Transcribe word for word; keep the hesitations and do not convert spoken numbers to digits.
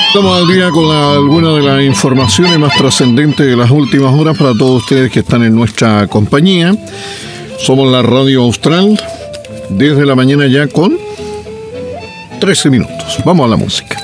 Estamos al día con la, alguna de las informaciones más trascendentes de las últimas horas para todos ustedes que están en nuestra compañía. Somos la Radio Austral, desde la mañana ya con trece minutos. Vamos a la música.